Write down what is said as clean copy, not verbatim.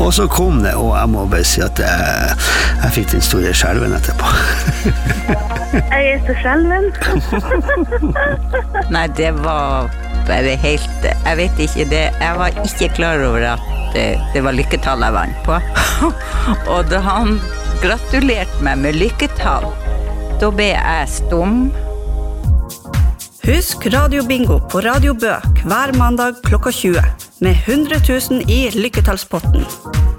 Og så kom det, og jeg må bare si at jeg fikk den store skjelven etterpå. Jeg så skjelven. Nei, det var bare helt, jeg vet ikke det, jeg var ikke klar over at det var lykketall jeg vant på. Og da han gratulerte meg med lykketall, da ble jeg stum. Husk Radio Bingo på Radio Bø hver mandag klokka 20 med 100 000 i lykketallspotten.